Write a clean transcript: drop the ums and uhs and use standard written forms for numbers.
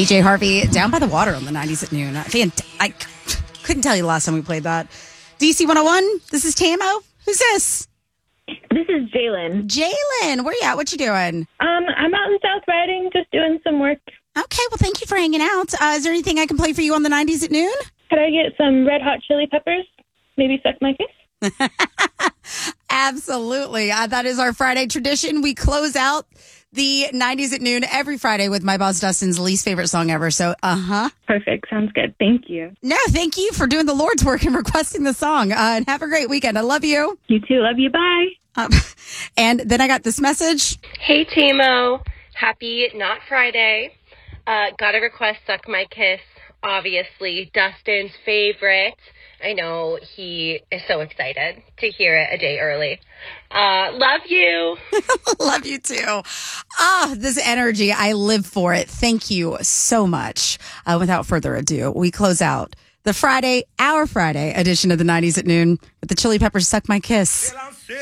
PJ Harvey, Down by the Water on the 90s at noon. I couldn't tell you the last time we played that. DC 101, this is Tamo. Who's this? This is Jalen. Jalen, where you at? What you doing? I'm out in South Riding, just doing some work. Okay, well, thank you for hanging out. Is there anything I can play for you on the 90s at noon? Could I get some Red Hot Chili Peppers? Maybe Suck My Kiss? Absolutely. That is our Friday tradition. We close out the 90s at noon every Friday with my boss Dustin's least favorite song ever. So, Perfect. Sounds good. Thank you. No, thank you for doing the Lord's work and requesting the song. And have a great weekend. I love you. You too. Love you. Bye. And then I got this message. Hey, Timo. Happy Not Friday. Got a request, Suck My Kiss. Obviously, Dustin's favorite. I know he is so excited to hear it a day early. Love you. Love you too. This energy, I live for it. Thank you so much. Without further ado, we close out the Friday, our Friday edition of the 90s at noon with the Chili Peppers Suck My Kiss.